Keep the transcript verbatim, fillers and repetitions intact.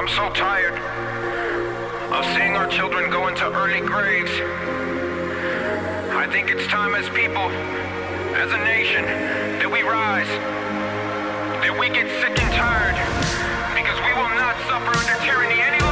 I'm so tired of seeing our children go into early graves. I think it's time as people, as a nation, that we rise, that we get sick and tired, because we will not suffer under tyranny anymore.